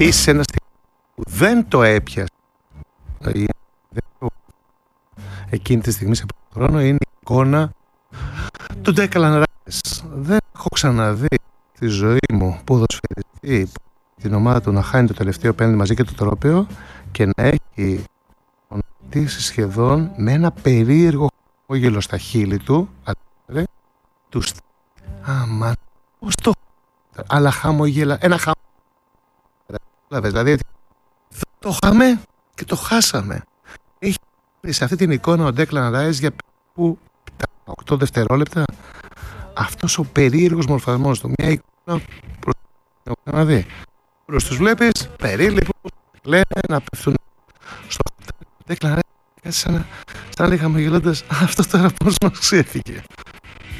Επίσης ένα στιγμή που δεν το έπιασε εκείνη τη στιγμή σε πρώτο χρόνο είναι η εικόνα του Declan Rice. Δεν έχω ξαναδεί στη ζωή μου ποδοσφαιριστή την ομάδα του να χάνει το τελευταίο πέναλτι μαζί και το τρόπαιο και να έχει ονομαστήσει σχεδόν με ένα περίεργο χαμόγελο στα χείλη του. Αμάν, πώς το... Αλλά χαμογέλα, ένα χαμόγελα. Δηλαδή το είχαμε και το χάσαμε. Έχει σε αυτή την εικόνα ο Declan Rice για περίπου 8 δευτερόλεπτα. Αυτός ο περίεργος μορφασμός του. Μια εικόνα προς τους βλέπεις περίληπους, λένε να πέφτουν στο Declan Rice, κάτι σαν να λέει χαμογελώντας, αυτό τώρα πώς μας ξέφυγε.